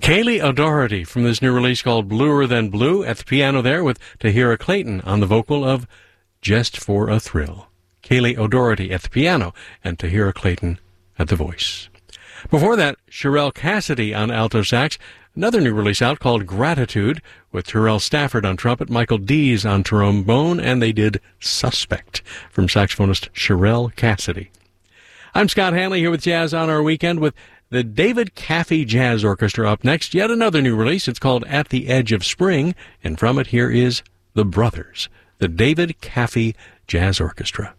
Kaylee O'Doherty from this new release called Bluer Than Blue at the piano there with Tahira Clayton on the vocal of Just for a Thrill. Kaylee O'Doherty at the piano and Tahira Clayton at the voice. Before that, Sherelle Cassidy on alto sax, another new release out called Gratitude with Terrell Stafford on trumpet, Michael Dees on trombone, and they did Suspect from saxophonist Sherelle Cassidy. I'm Scott Hanley here with Jazz on Our Weekend with the David Caffey Jazz Orchestra up next. Yet another new release. It's called At the Edge of Spring, and from it here is The Brothers, the David Caffey Jazz Orchestra.